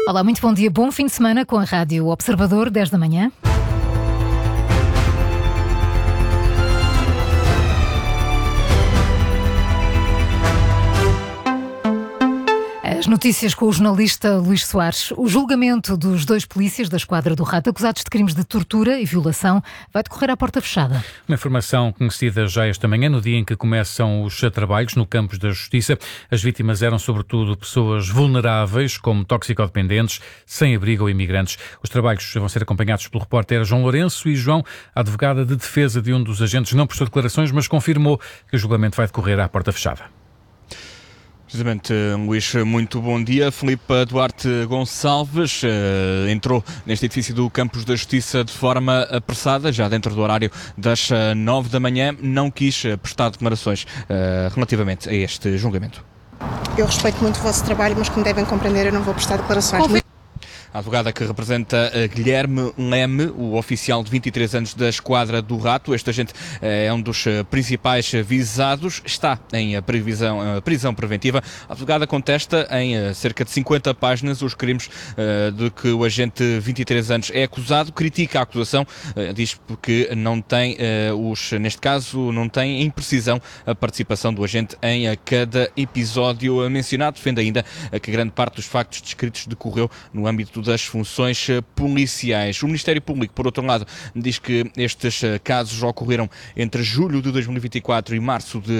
Olá, muito bom dia, bom fim de semana com a Rádio Observador, 10 da manhã. As notícias com o jornalista Luís Soares. O julgamento dos 2 polícias da Esquadra do Rato acusados de crimes de tortura e violação vai decorrer à porta fechada. Uma informação conhecida já esta manhã, no dia em que começam os trabalhos no campus da Justiça. As vítimas eram sobretudo pessoas vulneráveis, como toxicodependentes, sem-abrigo ou imigrantes. Os trabalhos vão ser acompanhados pelo repórter João Lourenço e João, a advogada de defesa de um dos agentes, não prestou declarações, mas confirmou que o julgamento vai decorrer à porta fechada. Precisamente, Luís, muito bom dia. Filipe Duarte Gonçalves entrou neste edifício do Campus da Justiça de forma apressada, já dentro do horário das 9 da manhã. Não quis prestar declarações relativamente a este julgamento. Eu respeito muito o vosso trabalho, mas como devem compreender, eu não vou prestar declarações. A advogada que representa Guilherme Leme, o oficial de 23 anos da Esquadra do Rato. Este agente é um dos principais visados, está em prisão preventiva. A advogada contesta em cerca de 50 páginas os crimes de que o agente de 23 anos é acusado, critica a acusação, diz que não tem, neste caso, não tem imprecisão a participação do agente em cada episódio mencionado. Defende ainda que grande parte dos factos descritos decorreu no âmbito das funções policiais. O Ministério Público, por outro lado, diz que estes casos ocorreram entre julho de 2024 e março de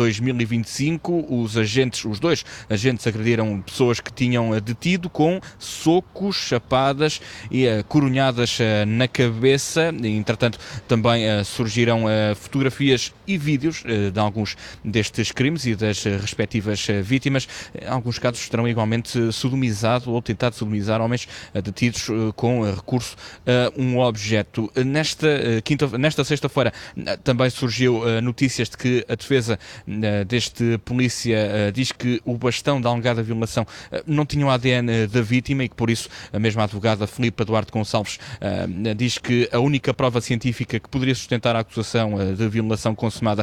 2025. Os 2 agentes agrediram pessoas que tinham detido com socos, chapadas e corunhadas na cabeça. Entretanto, também surgiram fotografias e vídeos de alguns destes crimes e das respectivas vítimas. Em alguns casos terão igualmente sodomizado ou tentado sodomizar homens detidos com recurso a um objeto. Nesta sexta-feira também surgiu notícias de que a defesa deste polícia diz que o bastão da alegada violação não tinha o ADN da vítima e que por isso a mesma advogada Filipe Duarte Gonçalves diz que a única prova científica que poderia sustentar a acusação de violação consumada,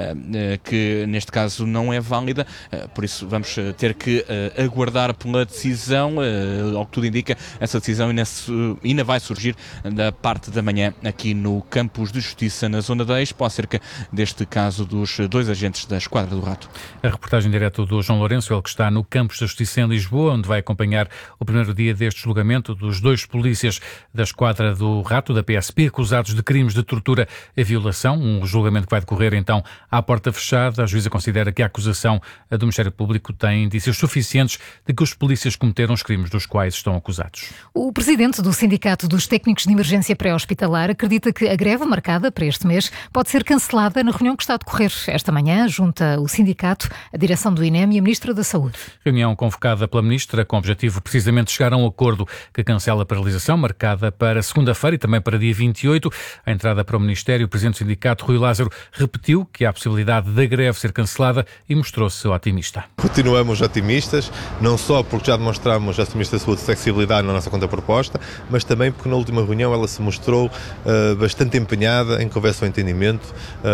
que neste caso não é válida, por isso vamos ter que aguardar pela decisão. Ao que tudo indica, essa decisão ainda vai surgir da parte da manhã aqui no Campus de Justiça, na zona da Expo, acerca deste caso dos 2 agentes da Esquadra do Rato. A reportagem direta do João Lourenço, ele que está no Campus da Justiça em Lisboa, onde vai acompanhar o primeiro dia deste julgamento dos 2 polícias da Esquadra do Rato, da PSP, acusados de crimes de tortura e violação. Um julgamento que vai decorrer então à porta fechada. A juíza considera que a acusação do Ministério Público tem indícios suficientes de que os polícias cometeram os crimes dos quais estão acusados. O presidente do Sindicato dos Técnicos de Emergência Pré-Hospitalar acredita que a greve marcada para este mês pode ser cancelada na reunião que está a decorrer esta manhã, junta o sindicato, a direção do INEM e a Ministra da Saúde. Reunião convocada pela Ministra com o objetivo precisamente de chegar a um acordo que cancela a paralisação, marcada para segunda-feira e também para dia 28. À entrada para o Ministério, o presidente do sindicato, Rui Lázaro, repetiu que há a possibilidade da greve ser cancelada e mostrou-se otimista. Continuamos otimistas, não só porque já demonstramos a Ministra da Saúde flexibilidade na nossa contraproposta, mas também porque na última reunião ela se mostrou bastante empenhada em que houvesse um entendimento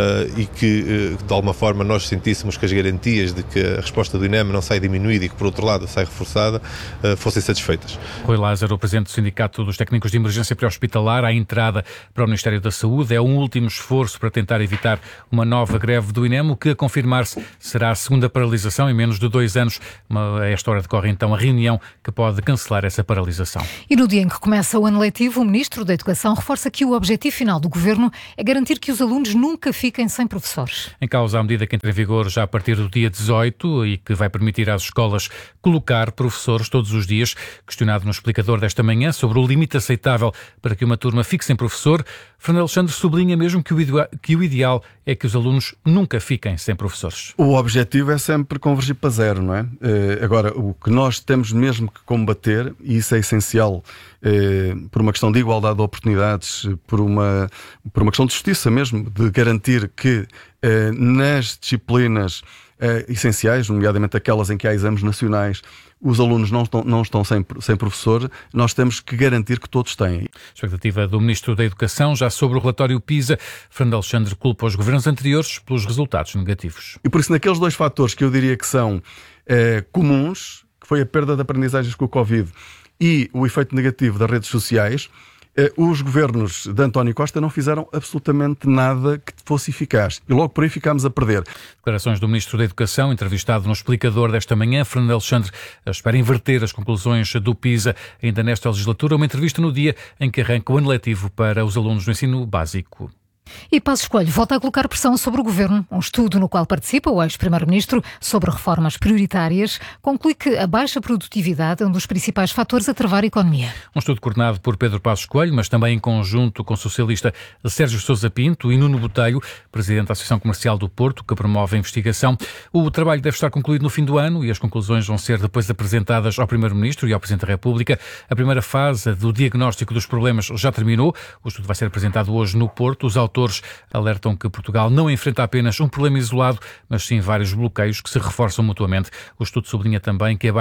e que, de alguma forma, nós sentíssemos que as garantias de que a resposta do INEM não sai diminuída e que, por outro lado, sai reforçada, fossem satisfeitas. Rui Lázaro, o presidente do Sindicato dos Técnicos de Emergência Pré-Hospitalar, à entrada para o Ministério da Saúde. É um último esforço para tentar evitar uma nova greve do INEM, o que, a confirmar-se, será a segunda paralisação em menos de 2 anos. A esta hora decorre, então, a reunião que pode cancelar essa paralisação. E no dia em que começa o ano letivo, o Ministro da Educação reforça que o objetivo final do Governo é garantir que os alunos nunca fiquem sem professores. Em causa a medida que entra em vigor já a partir do dia 18 e que vai permitir às escolas colocar professores todos os dias. Questionado no explicador desta manhã sobre o limite aceitável para que uma turma fique sem professor, Fernando Alexandre sublinha mesmo que o ideal é que os alunos nunca fiquem sem professores. O objetivo é sempre convergir para zero, não é? Agora, o que nós temos mesmo que combater, e isso é essencial, por uma questão de igualdade de oportunidades, por uma questão de justiça mesmo, de garantir que nas disciplinas essenciais, nomeadamente aquelas em que há exames nacionais, os alunos não estão sem professor, nós temos que garantir que todos têm. Expectativa do Ministro da Educação, já sobre o relatório PISA. Fernando Alexandre culpa os governos anteriores pelos resultados negativos. E por isso, naqueles 2 fatores que eu diria que são comuns, que foi a perda de aprendizagens com o Covid e o efeito negativo das redes sociais, os governos de António Costa não fizeram absolutamente nada que fosse eficaz. E logo por aí ficámos a perder. Declarações do Ministro da Educação, entrevistado no Explicador desta manhã. Fernando Alexandre espera inverter as conclusões do PISA ainda nesta legislatura. Uma entrevista no dia em que arranca o ano letivo para os alunos do ensino básico. E Passos Coelho volta a colocar pressão sobre o Governo. Um estudo no qual participa o ex-primeiro-ministro sobre reformas prioritárias conclui que a baixa produtividade é um dos principais fatores a travar a economia. Um estudo coordenado por Pedro Passos Coelho, mas também em conjunto com o socialista Sérgio Sousa Pinto e Nuno Botelho, presidente da Associação Comercial do Porto, que promove a investigação. O trabalho deve estar concluído no fim do ano e as conclusões vão ser depois apresentadas ao primeiro-ministro e ao Presidente da República. A primeira fase do diagnóstico dos problemas já terminou. O estudo vai ser apresentado hoje no Porto. Os autores alertam que Portugal não enfrenta apenas um problema isolado, mas sim vários bloqueios que se reforçam mutuamente. O estudo sublinha também que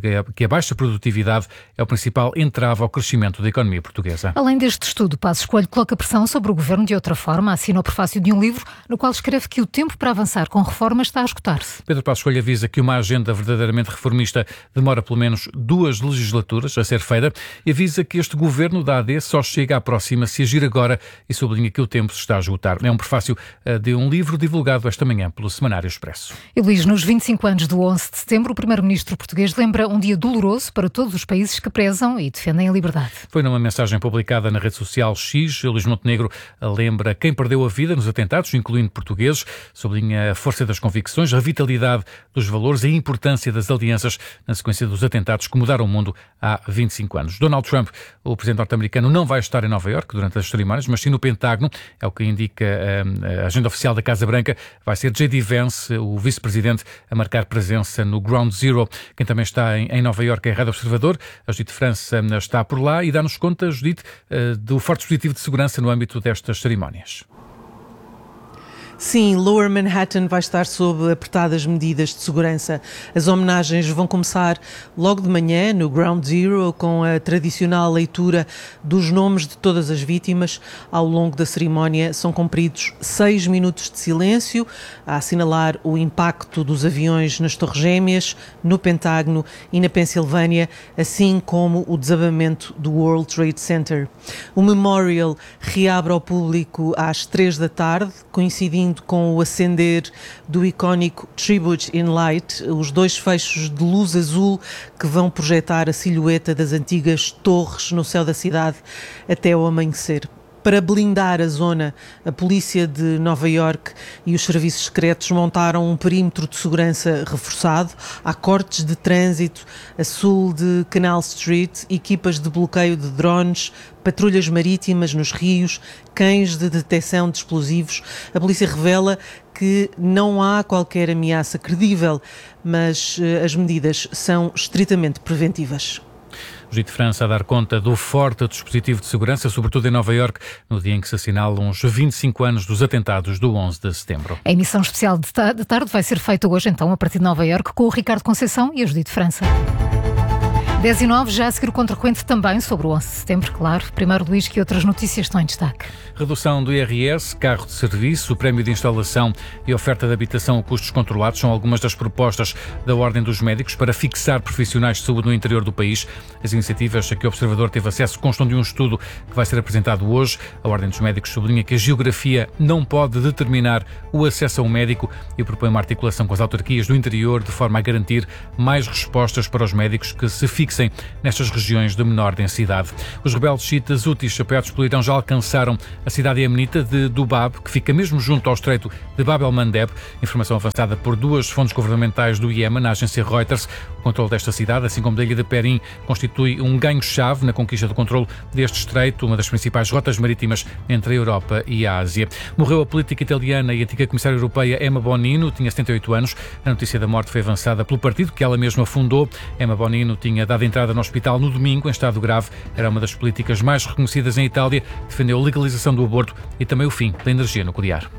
a baixa produtividade é o principal entrave ao crescimento da economia portuguesa. Além deste estudo, Passos Coelho coloca pressão sobre o Governo de outra forma. Assina o prefácio de um livro no qual escreve que o tempo para avançar com reformas está a esgotar-se. Pedro Passos Coelho avisa que uma agenda verdadeiramente reformista demora pelo menos 2 legislaturas a ser feita e avisa que este Governo da AD só chega à próxima se agir agora e sublinha que o tempo se está a esgotar. É um prefácio de um livro divulgado esta manhã pelo Semanário Expresso. E Luís, nos 25 anos do 11 de setembro, o primeiro-ministro português lembra um dia doloroso para todos os países que prezam e defendem a liberdade. Foi numa mensagem publicada na rede social X. Luís Montenegro lembra quem perdeu a vida nos atentados, incluindo portugueses, sublinha a força das convicções, a vitalidade dos valores e a importância das alianças na sequência dos atentados que mudaram o mundo há 25 anos. Donald Trump, o presidente norte-americano, não vai estar em Nova Iorque durante as cerimónias, mas sim no Pentágono. É o que indica a agenda oficial da Casa Branca. Vai ser J.D. Vance, o vice-presidente, a marcar presença no Ground Zero. Quem também está em Nova Iorque é a Rádio Observador. A Judite França está por lá e dá-nos conta, Judite, do forte dispositivo de segurança no âmbito destas cerimónias. Sim, Lower Manhattan vai estar sob apertadas medidas de segurança. As homenagens vão começar logo de manhã no Ground Zero com a tradicional leitura dos nomes de todas as vítimas. Ao longo da cerimónia são cumpridos 6 minutos de silêncio a assinalar o impacto dos aviões nas Torres Gêmeas, no Pentágono e na Pensilvânia, assim como o desabamento do World Trade Center. O memorial reabre ao público às 3 da tarde, coincidindo com o acender do icónico Tribute in Light, os 2 feixes de luz azul que vão projetar a silhueta das antigas torres no céu da cidade até ao amanhecer. Para blindar a zona, a polícia de Nova Iorque e os serviços secretos montaram um perímetro de segurança reforçado. Há cortes de trânsito a sul de Canal Street, equipas de bloqueio de drones, patrulhas marítimas nos rios, cães de detecção de explosivos. A polícia revela que não há qualquer ameaça credível, mas as medidas são estritamente preventivas. Judite França a dar conta do forte dispositivo de segurança, sobretudo em Nova Iorque, no dia em que se assinalam os 25 anos dos atentados do 11 de setembro. A emissão especial de tarde vai ser feita hoje, então, a partir de Nova Iorque, com o Ricardo Conceição e a Judite França. 10:09, já a seguir o Contracorrente também sobre o 11 de setembro, claro. Primeiro, Luís, que outras notícias estão em destaque? Redução do IRS, carro de serviço, prémio de instalação e oferta de habitação a custos controlados são algumas das propostas da Ordem dos Médicos para fixar profissionais de saúde no interior do país. As iniciativas a que o Observador teve acesso constam de um estudo que vai ser apresentado hoje. A Ordem dos Médicos sublinha que a geografia não pode determinar o acesso a um médico e propõe uma articulação com as autarquias do interior de forma a garantir mais respostas para os médicos que se fixem nestas regiões de menor densidade. Os rebeldes xiitas Houthis apoiados pelo Irão já alcançaram a cidade iemenita de Dubab, que fica mesmo junto ao estreito de Bab el-Mandeb. Informação avançada por 2 fontes governamentais do Iémen, na agência Reuters. O controle desta cidade, assim como da ilha de Perim, constitui um ganho-chave na conquista do controle deste estreito, uma das principais rotas marítimas entre a Europa e a Ásia. Morreu a política italiana e antiga comissária europeia Emma Bonino, tinha 78 anos. A notícia da morte foi avançada pelo partido que ela mesma fundou. Emma Bonino tinha dado entrada no hospital no domingo, em estado grave. Era uma das políticas mais reconhecidas em Itália, defendeu a legalização do aborto e também o fim da energia nuclear.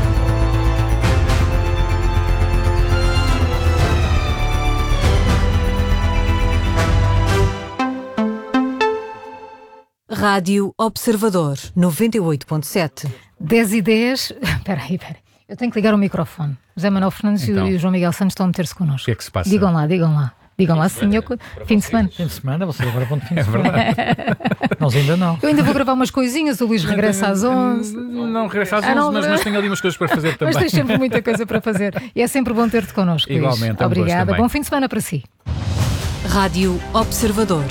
Rádio Observador 98.7. 10:10. Espera aí. Eu tenho que ligar o microfone. José Manuel Fernandes e o João Miguel Santos estão a meter-se connosco. O que é que se passa? Digam lá. Digam lá, sim, fim de semana. Fim de semana, vocês agora vão de fim de semana. Nós ainda não. Eu ainda vou gravar umas coisinhas, o Luís regressa às 11. Não regressa às 11, mas tenho ali umas coisas para fazer também. Mas tens sempre muita coisa para fazer. E é sempre bom ter-te connosco, Luís. Igualmente, obrigada. Bom fim de semana para si. Rádio Observador.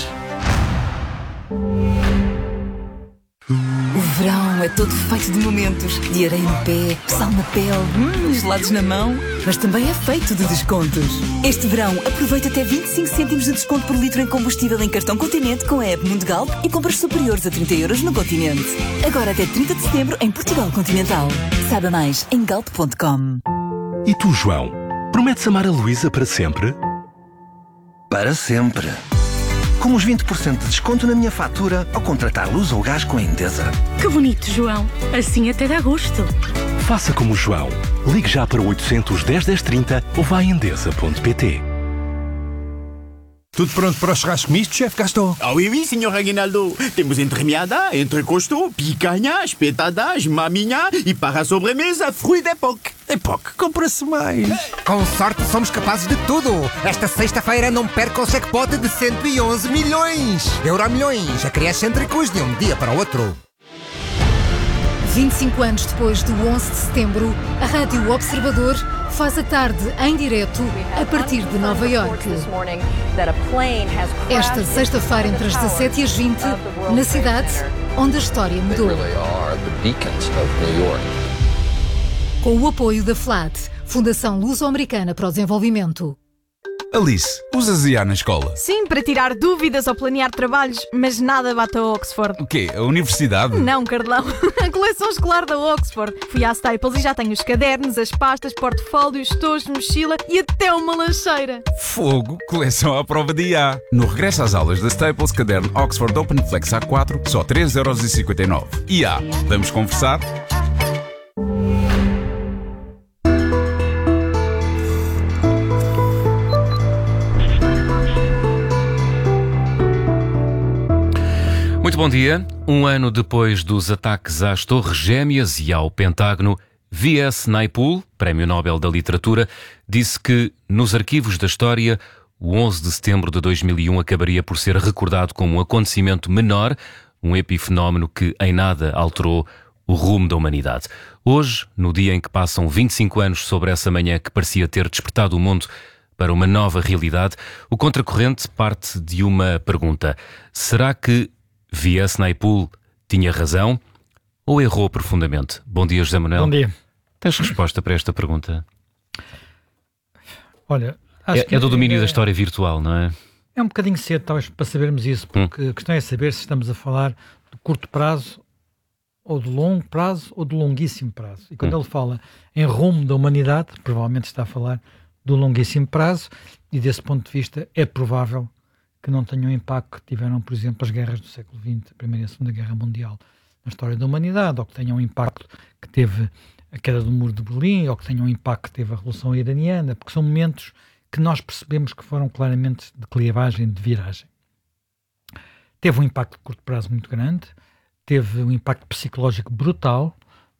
O verão é todo feito de momentos, de areia no pé, sal na pele, gelados na mão, mas também é feito de descontos. Este verão aproveita até 25 cêntimos de desconto por litro em combustível em cartão Continente com a app Mundo Galp e compras superiores a 30 € no Continente. Agora até 30 de setembro em Portugal Continental. Saiba mais em galp.com. E tu, João, prometes amar a Luísa para sempre? Para sempre. Com os 20% de desconto na minha fatura ao contratar luz ou gás com a Endesa. Que bonito, João. Assim até dá gosto. Faça como o João. Ligue já para o 810 1030 ou vá a endesa.pt. Tudo pronto para o churrasco misto, chefe Gaston? Oui, Sr. Reginaldo. Temos entremeada, entrecosto, picanha, espetadas, maminha e para a sobremesa, fruit d'époque. Époque, compra-se mais. Com sorte somos capazes de tudo. Esta sexta-feira não perca o jackpot de 111 milhões. Euromilhões, acresce entrecos de um dia para o outro. 25 anos depois do 11 de setembro, a Rádio Observador faz a tarde em direto a partir de Nova Iorque. Esta sexta-feira entre as 17 e as 20, na cidade onde a história mudou. Com o apoio da FLAD, Fundação Luso-Americana para o Desenvolvimento. Alice, usas IA na escola? Sim, para tirar dúvidas ou planear trabalhos, mas nada bate a Oxford. O quê? A universidade? Não, Carlão. A coleção escolar da Oxford. Fui à Staples e já tenho os cadernos, as pastas, portfólios, estojos, mochila e até uma lancheira. Fogo, coleção à prova de IA. No regresso às aulas da Staples, caderno Oxford Open Flex A4, só 3,59 €. IA, vamos conversar? Muito bom dia. Um ano depois dos ataques às Torres Gêmeas e ao Pentágono, V.S. Naipaul, Prémio Nobel da Literatura, disse que, nos arquivos da história, o 11 de setembro de 2001 acabaria por ser recordado como um acontecimento menor, um epifenómeno que em nada alterou o rumo da humanidade. Hoje, no dia em que passam 25 anos sobre essa manhã que parecia ter despertado o mundo para uma nova realidade, o Contracorrente parte de uma pergunta. Será que V.S. Naipaul tinha razão ou errou profundamente? Bom dia, José Manuel. Bom dia. Tens resposta para esta pergunta? Olha, é do domínio da história virtual, não é? É um bocadinho cedo, talvez, para sabermos isso, porque a questão é saber se estamos a falar de curto prazo, ou de longo prazo, ou de longuíssimo prazo. E quando ele fala em rumo da humanidade, provavelmente está a falar do longuíssimo prazo, e desse ponto de vista é provável que não tenham o impacto que tiveram, por exemplo, as guerras do século XX, a Primeira e a Segunda Guerra Mundial, na história da humanidade, ou que tenham o impacto que teve a queda do Muro de Berlim, ou que tenham o impacto que teve a Revolução Iraniana, porque são momentos que nós percebemos que foram claramente de clivagem, de viragem. Teve um impacto de curto prazo muito grande, teve um impacto psicológico brutal.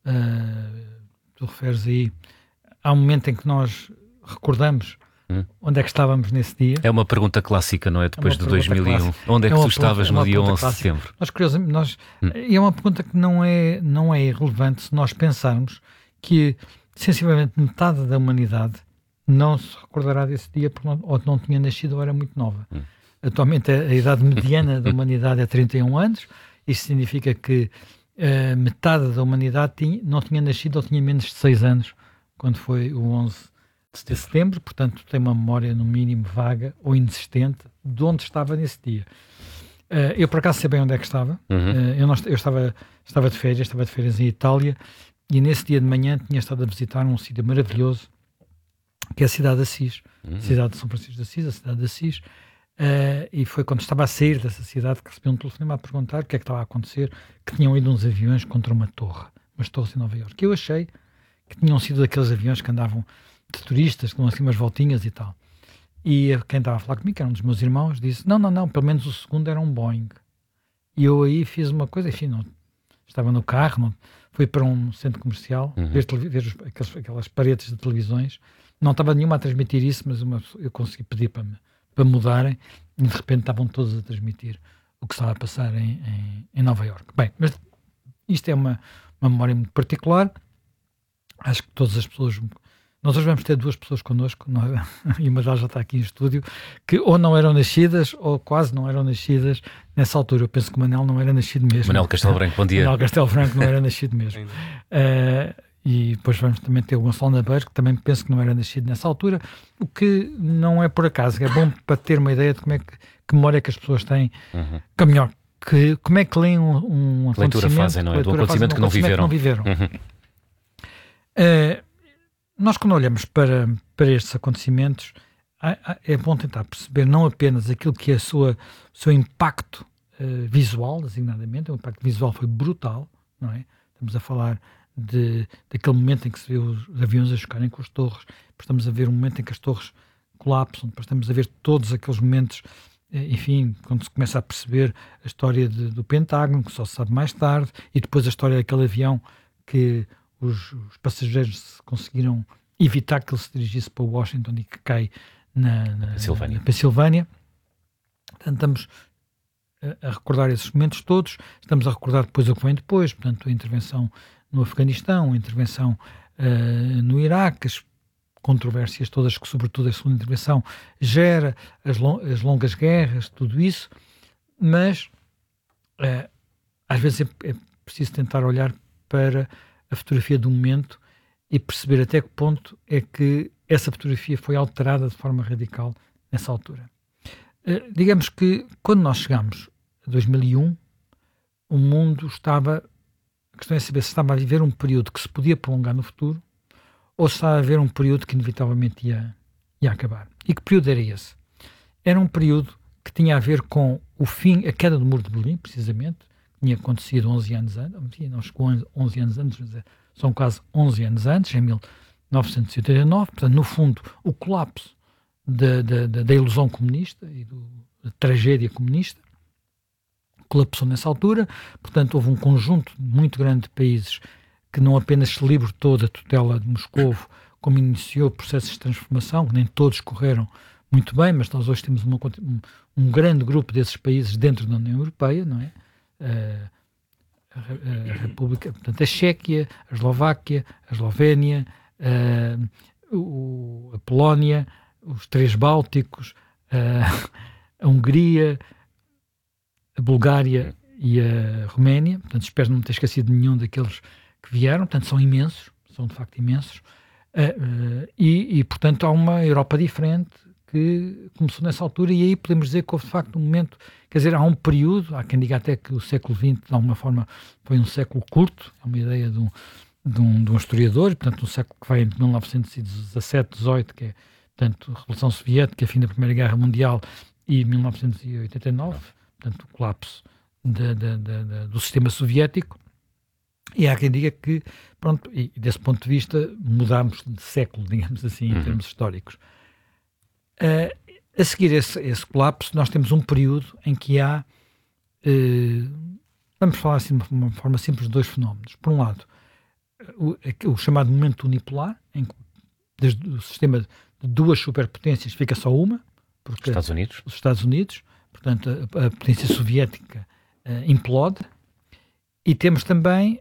Tu referes aí, há um momento em que nós recordamos onde é que estávamos nesse dia. É uma pergunta clássica, não é? Depois de 2001. Clássica. Onde é que tu estavas no dia 11 de setembro? E é uma pergunta que não é irrelevante se nós pensarmos que sensivelmente metade da humanidade não se recordará desse dia ou não tinha nascido ou era muito nova. Atualmente a idade mediana da humanidade é 31 anos. Isso significa que metade da humanidade não tinha nascido ou tinha menos de 6 anos quando foi o 11 de setembro, portanto tem uma memória no mínimo vaga ou inexistente de onde estava nesse dia. Eu por acaso sei bem onde é que estava. Eu estava de férias em Itália, e nesse dia de manhã tinha estado a visitar um sítio maravilhoso que é a cidade de Assis, cidade de São Francisco de Assis, a cidade de Assis, e foi quando estava a sair dessa cidade que recebi um telefonema a perguntar o que é que estava a acontecer, que tinham ido uns aviões contra umas torres em Nova Iorque. Eu achei que tinham sido daqueles aviões que andavam de turistas, que dão assim umas voltinhas e tal. E quem estava a falar comigo, que era um dos meus irmãos, disse, não, pelo menos o segundo era um Boeing. E eu aí fiz uma coisa, enfim, estava no carro, fui para um centro comercial, ver aquelas paredes de televisões, não estava nenhuma a transmitir isso, mas eu consegui pedir para me para mudarem, e de repente estavam todos a transmitir o que estava a passar em Nova Iorque. Bem, mas isto é uma memória muito particular. Acho que todas as pessoas... Nós hoje vamos ter 2 pessoas connosco, e uma delas já está aqui em estúdio, que ou não eram nascidas, ou quase não eram nascidas nessa altura. Eu penso que o Manel não era nascido mesmo. Manel Castelo Branco, bom dia. Manel Castelo Branco não era nascido mesmo. E depois vamos também ter o Gonçalo Nabeiro, que também penso que não era nascido nessa altura, o que não é por acaso, é bom para ter uma ideia de como é que memória que as pessoas têm, que melhor, como é que leem um acontecimento. Leitura fazem, não é? Do acontecimento que não viveram. Nós, quando olhamos para estes acontecimentos, é bom tentar perceber não apenas aquilo que é o seu impacto visual, designadamente. O impacto visual foi brutal, não é? Estamos a falar daquele momento em que se vê os aviões a chocarem com as torres, depois estamos a ver um momento em que as torres colapsam, depois estamos a ver todos aqueles momentos, enfim, quando se começa a perceber a história do Pentágono, que só se sabe mais tarde, e depois a história daquele avião que os passageiros conseguiram evitar que ele se dirigisse para Washington e que cai na Pensilvânia. Portanto, estamos a recordar esses momentos todos, estamos a recordar depois o que vem depois, portanto, a intervenção no Afeganistão, a intervenção no Iraque, as controvérsias todas que, sobretudo, a segunda intervenção gera, as longas guerras, tudo isso, mas às vezes é preciso tentar olhar para a fotografia do momento e perceber até que ponto é que essa fotografia foi alterada de forma radical nessa altura. Digamos que quando nós chegámos a 2001, o mundo estava... A questão é saber se estava a viver um período que se podia prolongar no futuro ou se estava a viver um período que inevitavelmente ia acabar. E que período era esse? Era um período que tinha a ver com o fim, a queda do Muro de Berlim, precisamente, tinha acontecido 11 anos antes, não chegou 11 anos antes, mas são quase 11 anos antes, em 1989, portanto, no fundo, o colapso da ilusão comunista e da tragédia comunista colapsou nessa altura. Portanto, houve um conjunto muito grande de países que não apenas se libertou da tutela de Moscovo, como iniciou processos de transformação, que nem todos correram muito bem, mas nós hoje temos um grande grupo desses países dentro da União Europeia, não é? A República, portanto, a Chequia, a Eslováquia, a Eslovénia, a Polónia, os 3 Bálticos, a Hungria, a Bulgária e a Roménia. Portanto, espero não ter esquecido nenhum daqueles que vieram. Portanto, são imensos, são de facto imensos. E, portanto, há uma Europa diferente que começou nessa altura, e aí podemos dizer que houve de facto um momento, quer dizer, há um período, há quem diga até que o século XX de alguma forma foi um século curto, é uma ideia de um historiador, portanto um século que vai entre 1917, 18, que é, portanto, a Revolução Soviética, fim da Primeira Guerra Mundial, e 1989, portanto o colapso do sistema soviético. E há quem diga que, pronto, e desse ponto de vista mudámos de século, digamos assim, em termos históricos. A seguir esse colapso, nós temos um período em que há, vamos falar assim de uma forma simples, de 2 fenómenos. Por um lado, o chamado momento unipolar, em que o sistema de 2 superpotências fica só uma, porque os Estados Unidos, portanto a potência soviética implode, e temos também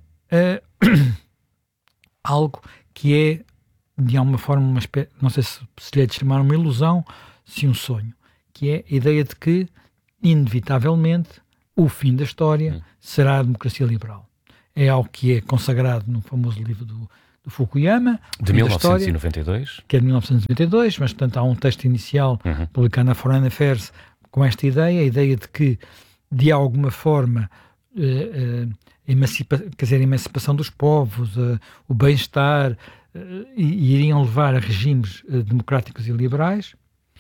algo que é, de alguma forma, uma espécie, não sei se lhe é de chamar uma ilusão, se um sonho, que é a ideia de que, inevitavelmente, o fim da história será a democracia liberal. É algo que é consagrado no famoso livro do Fukuyama, de 1992, história, que é de 1992, mas, portanto, há um texto inicial publicado na Foreign Affairs com esta ideia, a ideia de que, de alguma forma, a emancipação dos povos, o bem-estar, e iriam levar a regimes democráticos e liberais,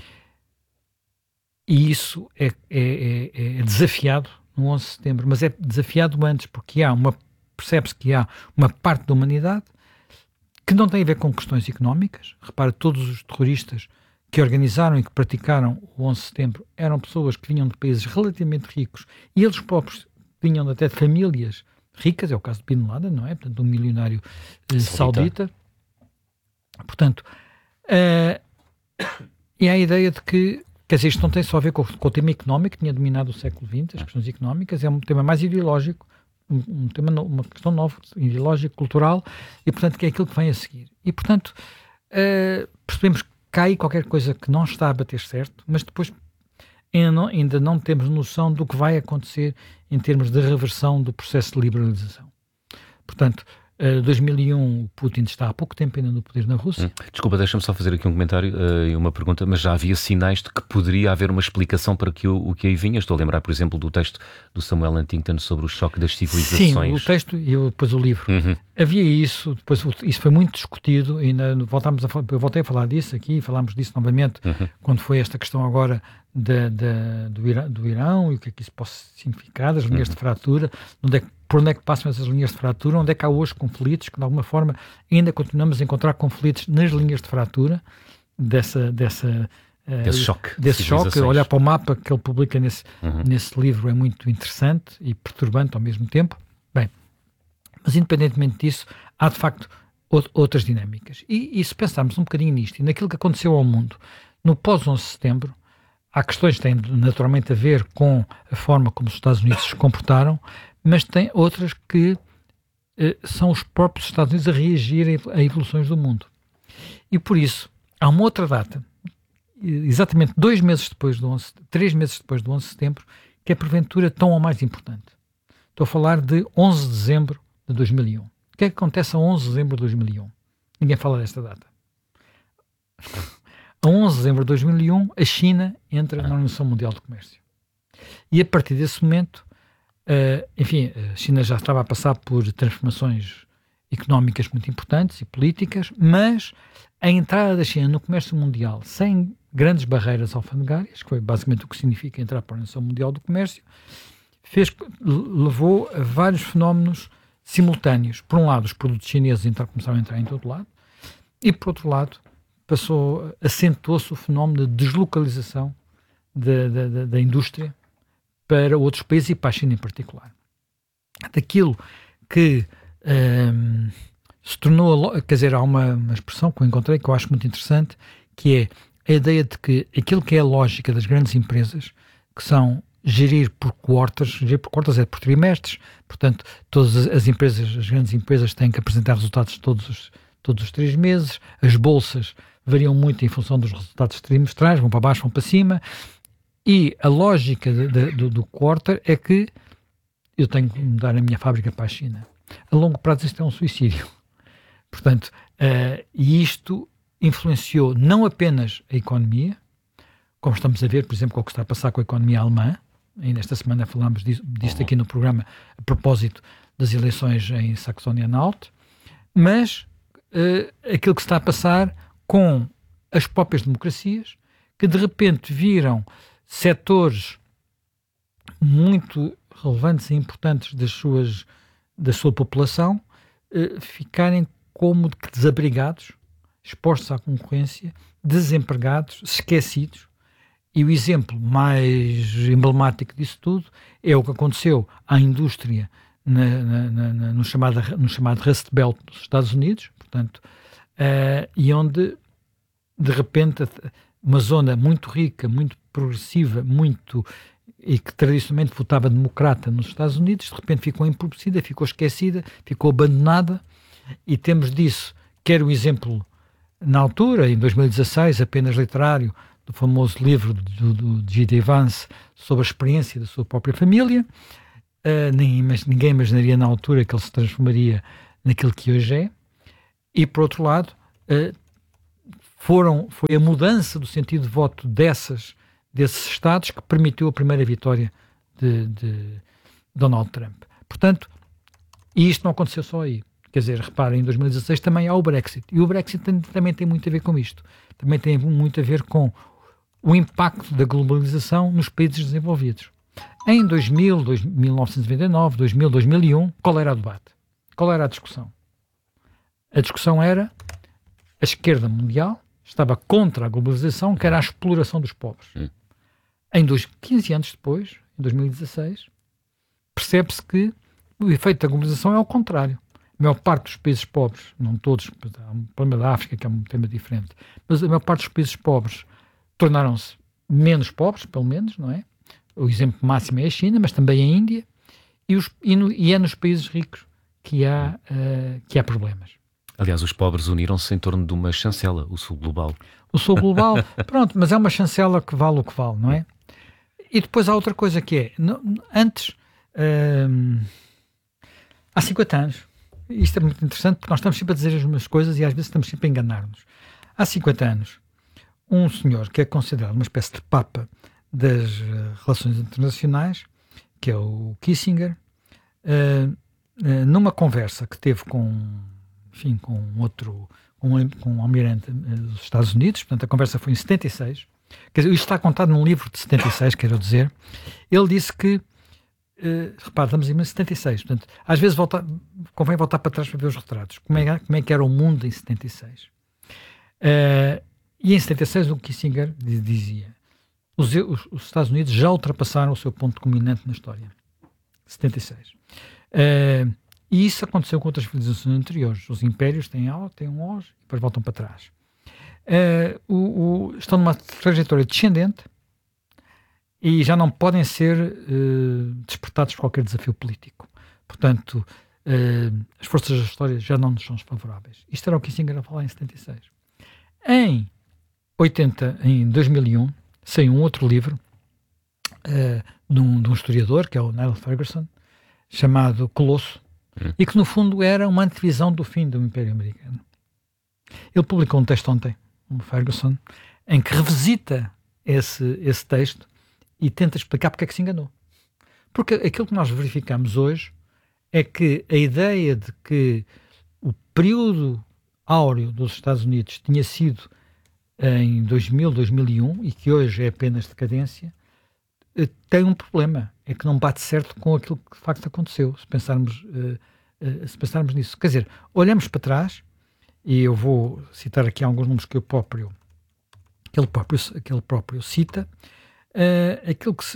e isso é desafiado no 11 de setembro, mas é desafiado antes, porque percebe-se que há uma parte da humanidade que não tem a ver com questões económicas. Repara, todos os terroristas que organizaram e que praticaram o 11 de setembro eram pessoas que vinham de países relativamente ricos, e eles próprios vinham até de famílias ricas, é o caso de Bin Laden, não é? Portanto, um milionário saudita. Portanto, e há a ideia de que Quer dizer, isto não tem só a ver com o tema económico que tinha dominado o século XX, as questões económicas, é um tema mais ideológico, uma questão nova, ideológico, cultural, e portanto que é aquilo que vem a seguir. E portanto percebemos que cai qualquer coisa que não está a bater certo, mas depois ainda não temos noção do que vai acontecer em termos de reversão do processo de liberalização. Portanto, 2001, Putin está há pouco tempo ainda no poder na Rússia. Desculpa, deixa-me só fazer aqui um comentário e uma pergunta, mas já havia sinais de que poderia haver uma explicação para o que aí vinha. Estou a lembrar, por exemplo, do texto do Samuel Huntington sobre o choque das civilizações. Sim, o texto e depois o livro. Havia isso, depois isso foi muito discutido, e eu voltei a falar disso aqui, falámos disso novamente, quando foi esta questão agora do Irão, e o que é que isso pode significar, das linhas de fratura, por onde é que passam essas linhas de fratura, onde é que há hoje conflitos, que de alguma forma ainda continuamos a encontrar conflitos nas linhas de fratura, desse choque. Olhar para o mapa que ele publica nesse livro é muito interessante e perturbante ao mesmo tempo. Bem, mas independentemente disso, há de facto outras dinâmicas. E se pensarmos um bocadinho nisto e naquilo que aconteceu ao mundo no pós-11 de setembro, há questões que têm naturalmente a ver com a forma como os Estados Unidos se comportaram, mas tem outras que são os próprios Estados Unidos a reagir a evoluções do mundo. E por isso, há uma outra data, exatamente 3 meses depois do 11 de setembro, que é porventura tão ou mais importante. Estou a falar de 11 de dezembro de 2001. O que é que acontece a 11 de dezembro de 2001? Ninguém fala desta data. A 11 de dezembro de 2001, a China entra na Organização Mundial do Comércio. E a partir desse momento, a China já estava a passar por transformações económicas muito importantes e políticas, mas a entrada da China no comércio mundial sem grandes barreiras alfandegárias, que foi basicamente o que significa entrar para a Organização Mundial do Comércio, levou a vários fenómenos simultâneos. Por um lado, os produtos chineses começaram a entrar em todo lado, e por outro lado, acentuou-se o fenómeno de deslocalização da indústria para outros países e para a China em particular. Daquilo que se tornou, quer dizer, há uma expressão que eu encontrei que eu acho muito interessante, que é a ideia de que aquilo que é a lógica das grandes empresas, que são gerir por quartas é por trimestres, portanto, todas as grandes empresas têm que apresentar resultados todos os 3 meses, as bolsas variam muito em função dos resultados trimestrais, vão para baixo, vão para cima, e a lógica do quarter é que eu tenho que mudar a minha fábrica para a China. A longo prazo isto é um suicídio. Portanto, e isto influenciou não apenas a economia, como estamos a ver, por exemplo, com o que está a passar com a economia alemã. Ainda esta semana falámos disto aqui no programa a propósito das eleições em Saxónia-Anhalt, mas aquilo que se está a passar com as próprias democracias, que de repente viram setores muito relevantes e importantes da sua população ficarem como desabrigados, expostos à concorrência, desempregados, esquecidos. E o exemplo mais emblemático disso tudo é o que aconteceu à indústria no chamado Rust Belt dos Estados Unidos, portanto, e onde, de repente, uma zona muito rica, muito progressiva, e que tradicionalmente votava democrata nos Estados Unidos, de repente ficou empobrecida, ficou esquecida, ficou abandonada, e temos disso, quer o exemplo na altura, em 2016, apenas literário, do famoso livro do G.D. Vance sobre a experiência da sua própria família. Ninguém imaginaria na altura que ele se transformaria naquilo que hoje é. E, por outro lado, foi a mudança do sentido de voto desses Estados que permitiu a primeira vitória de Donald Trump. Portanto, e isto não aconteceu só aí. Quer dizer, reparem, em 2016 também há o Brexit. E o Brexit também tem muito a ver com isto. Também tem muito a ver com o impacto da globalização nos países desenvolvidos. Em 2000, 1999, 2000, 2001, qual era o debate? Qual era a discussão? A discussão era a esquerda mundial estava contra a globalização, que era a exploração dos pobres. 15 anos depois, em 2016, percebe-se que o efeito da globalização é ao contrário. A maior parte dos países pobres, não todos, há um problema da África que é um tema diferente, mas a maior parte dos países pobres tornaram-se menos pobres, pelo menos, não é? O exemplo máximo é a China, mas também a Índia, e é nos países ricos que há problemas. Aliás, os pobres uniram-se em torno de uma chancela, o Sul Global. O Sul Global, pronto, mas é uma chancela que vale o que vale, não é? E depois há outra coisa que é, antes, há 50 anos, isto é muito interessante porque nós estamos sempre a dizer as mesmas coisas e às vezes estamos sempre a enganar-nos. Há 50 anos, um senhor que é considerado uma espécie de papa das relações internacionais, que é o Kissinger, numa conversa que teve com um almirante dos Estados Unidos, portanto a conversa foi em 76, quer dizer, isto está contado num livro de 76, quero dizer, ele disse que, repare, estamos em 76, portanto, às vezes convém voltar para trás para ver os retratos, como é que era o mundo em 76. E em 76 o Kissinger dizia, os Estados Unidos já ultrapassaram o seu ponto culminante na história. 76. E isso aconteceu com outras civilizações anteriores. Os impérios têm um auge e depois voltam para trás. Estão numa trajetória descendente e já não podem ser despertados por qualquer desafio político. Portanto, as forças da história já não nos são favoráveis. Isto era o que Kissinger a falar em 76. Em 2001, saiu um outro livro de um historiador, que é o Niall Ferguson, chamado Colosso, e que no fundo era uma antevisão do fim do Império Americano. Ele publicou um texto ontem, o Ferguson, em que revisita esse texto e tenta explicar porque é que se enganou. Porque aquilo que nós verificamos hoje é que a ideia de que o período áureo dos Estados Unidos tinha sido em 2000, 2001 e que hoje é apenas decadência, tem um problema, é que não bate certo com aquilo que de facto aconteceu, se pensarmos nisso. Quer dizer, olhamos para trás, e eu vou citar aqui alguns números que ele próprio cita, aquilo que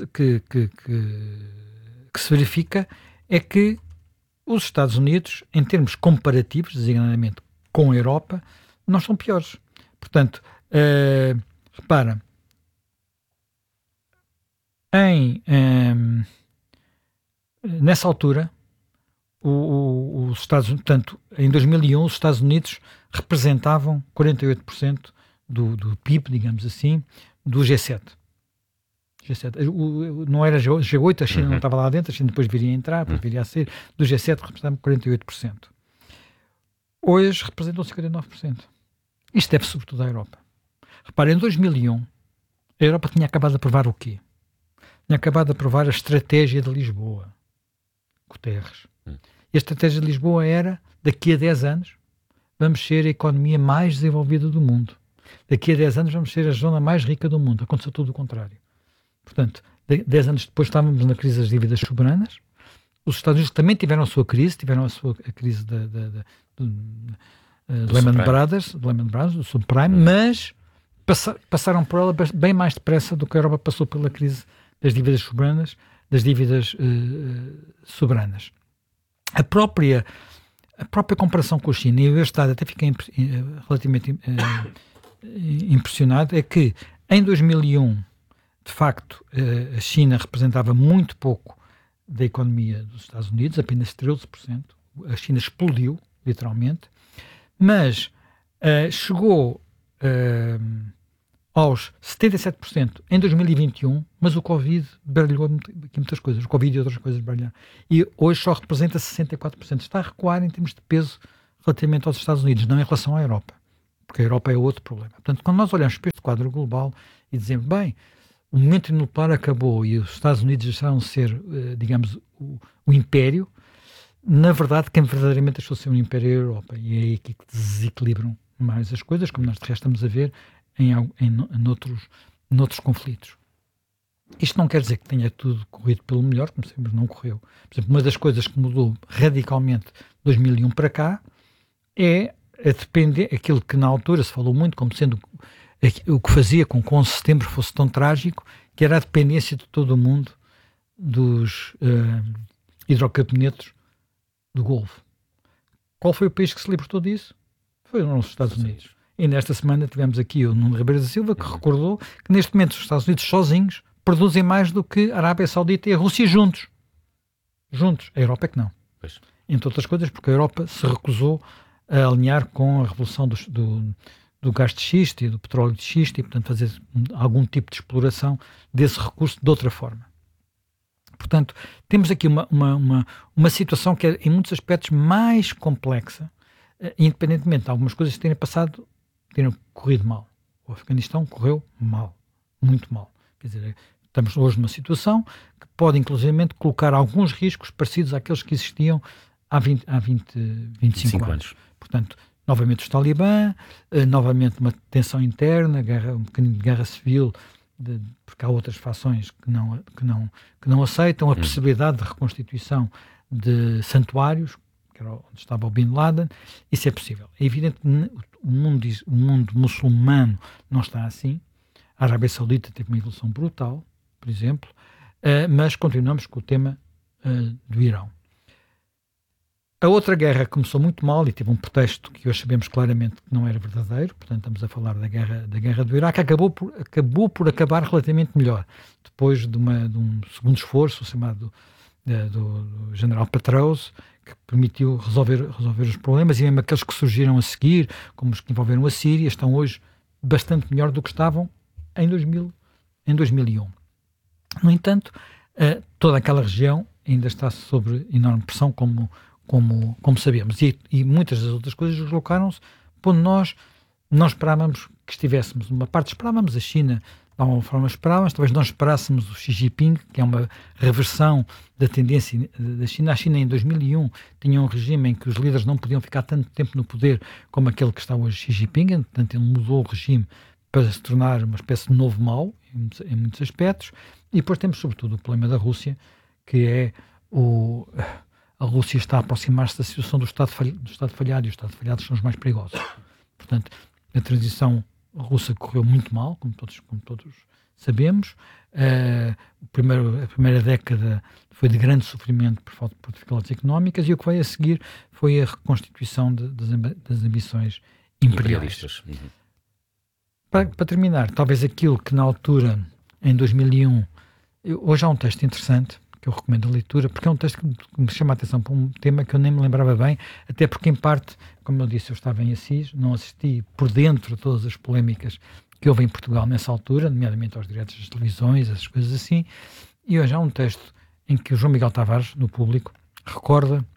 se verifica é que os Estados Unidos, em termos comparativos, designadamente com a Europa, não são piores. Portanto, repara, nessa altura, os Estados Unidos, portanto, em 2001, os Estados Unidos representavam 48% do PIB, digamos assim, do G7. Não era G8, a China não estava lá dentro, a China depois viria a entrar, depois viria a sair, do G7 representavam 48%. Hoje representam 59%. Isto deve sobretudo à Europa. Repare, em 2001, a Europa tinha acabado de aprovar o quê? Tinha acabado de aprovar a estratégia de Lisboa, Guterres. E a estratégia de Lisboa era, daqui a 10 anos, vamos ser a economia mais desenvolvida do mundo. Daqui a 10 anos vamos ser a zona mais rica do mundo. Aconteceu tudo o contrário. Portanto, 10 anos depois estávamos na crise das dívidas soberanas. Os Estados Unidos também tiveram a sua crise, a crise do Lehman Brothers, do subprime, mas passaram por ela bem mais depressa do que a Europa passou pela crise das dívidas soberanas. A própria comparação com a China, e eu este dado até fiquei relativamente impressionado, é que em 2001, de facto, a China representava muito pouco da economia dos Estados Unidos, apenas 13%. A China explodiu, literalmente, mas chegou aos 77% em 2021, mas o Covid baralhou aqui muitas coisas. O Covid e outras coisas baralharam. E hoje só representa 64%. Está a recuar em termos de peso relativamente aos Estados Unidos, não em relação à Europa. Porque a Europa é outro problema. Portanto, quando nós olhamos para este quadro global e dizemos, bem, o momento nuclear acabou e os Estados Unidos deixaram de ser, digamos, o império, na verdade, quem verdadeiramente deixou de ser um império é a Europa. E é aí que desequilibram mais as coisas, como nós de resto estamos a ver noutros conflitos. Isto não quer dizer que tenha tudo corrido pelo melhor, como sempre não correu. Por exemplo, uma das coisas que mudou radicalmente de 2001 para cá é a depender, aquilo que na altura se falou muito como sendo o que fazia com que o 11 de setembro fosse tão trágico, que era a dependência de todo o mundo dos hidrocarbonetos do Golfo. Qual foi o país que se libertou disso? Foram os Estados Unidos. E nesta semana tivemos aqui o Nuno Ribeiro da Silva, que recordou que neste momento os Estados Unidos sozinhos produzem mais do que a Arábia Saudita e a Rússia juntos. A Europa é que não. Pois. Entre outras coisas, porque a Europa se recusou a alinhar com a revolução do gás de xisto e do petróleo de xisto e, portanto, fazer algum tipo de exploração desse recurso de outra forma. Portanto, temos aqui uma situação que é, em muitos aspectos, mais complexa, independentemente de algumas coisas terem corrido mal. O Afeganistão correu mal, muito mal. Quer dizer, estamos hoje numa situação que pode, inclusivamente, colocar alguns riscos parecidos àqueles que existiam há 25 anos. Portanto, novamente os Talibã, novamente uma tensão interna, um bocadinho de guerra civil, porque há outras fações que não aceitam a possibilidade de reconstituição de santuários, que era onde estava o Bin Laden. Isso é possível. É evidente que o mundo muçulmano não está assim. A Arábia Saudita teve uma evolução brutal, por exemplo, mas continuamos com o tema do Irão. A outra guerra começou muito mal e teve um pretexto que hoje sabemos claramente que não era verdadeiro, portanto estamos a falar da guerra do Iraque, acabou por acabar relativamente melhor, depois de um segundo esforço chamado do general Petraeus, que permitiu resolver os problemas, e mesmo aqueles que surgiram a seguir, como os que envolveram a Síria, estão hoje bastante melhor do que estavam em 2001. No entanto, toda aquela região ainda está sob enorme pressão, como sabemos, e muitas das outras coisas deslocaram-se onde nós não esperávamos que estivéssemos. Uma parte esperávamos, a China de alguma forma esperávamos, talvez não esperássemos o Xi Jinping, que é uma reversão da tendência da China. A China em 2001 tinha um regime em que os líderes não podiam ficar tanto tempo no poder como aquele que está hoje Xi Jinping, portanto ele mudou o regime para se tornar uma espécie de novo mau em muitos aspectos. E depois temos sobretudo o problema da Rússia, que é a Rússia está a aproximar-se da situação do Estado falhado, e os Estados falhados são os mais perigosos. Portanto, a transição russa correu muito mal, como todos sabemos. A primeira década foi de grande sofrimento por dificuldades económicas, e o que veio a seguir foi a reconstituição das ambições imperialistas. Para terminar, talvez aquilo que na altura, em 2001, hoje há um texto interessante que eu recomendo a leitura, porque é um texto que me chama a atenção para um tema que eu nem me lembrava bem, até porque, em parte, como eu disse, eu estava em Assis, não assisti por dentro a todas as polémicas que houve em Portugal nessa altura, nomeadamente aos direitos das televisões, essas coisas assim, e hoje há um texto em que o João Miguel Tavares, no Público, recorda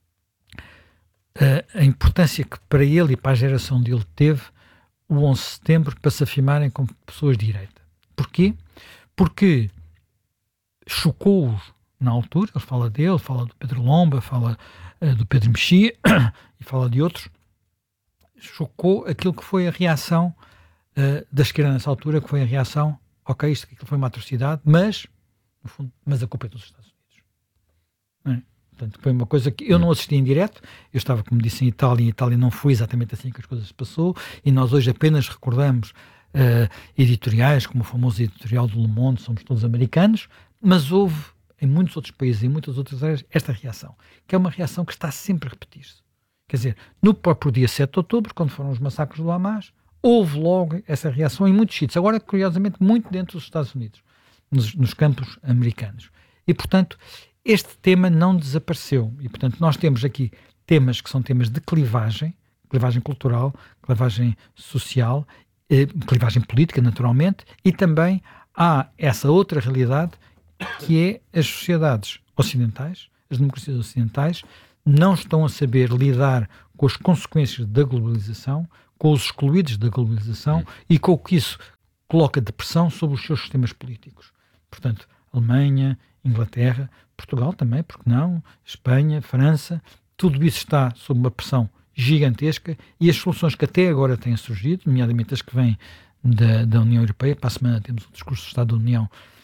a importância que para ele e para a geração dele teve o 11 de setembro para se afirmarem como pessoas de direita. Porquê? Porque chocou-os na altura. Ele fala dele, fala do Pedro Lomba, fala do Pedro Mexia e fala de outros. Chocou aquilo que foi a reação da esquerda nessa altura, que foi a reação, ok, isto foi uma atrocidade, mas, no fundo, mas a culpa é dos Estados Unidos. Não é? Portanto, foi uma coisa que eu não assisti em direto. Eu estava, como disse, em Itália, e em Itália não foi exatamente assim que as coisas se passou, e nós hoje apenas recordamos editoriais, como o famoso editorial do Le Monde, somos todos americanos, mas houve em muitos outros países, em muitas outras áreas, esta reação, que é uma reação que está sempre a repetir-se. Quer dizer, no próprio dia 7 de outubro, quando foram os massacres do Hamas, houve logo essa reação em muitos sítios, agora, curiosamente, muito dentro dos Estados Unidos, nos campos americanos. E, portanto, este tema não desapareceu. E, portanto, nós temos aqui temas que são temas de clivagem cultural, clivagem social, clivagem política, naturalmente, e também há essa outra realidade, que é as sociedades ocidentais, as democracias ocidentais, não estão a saber lidar com as consequências da globalização, com os excluídos da globalização e com o que isso coloca de pressão sobre os seus sistemas políticos. Portanto, Alemanha, Inglaterra, Portugal também, porque não, Espanha, França, tudo isso está sob uma pressão gigantesca, e as soluções que até agora têm surgido, nomeadamente as que vêm da União Europeia, para a semana temos o discurso do Estado da União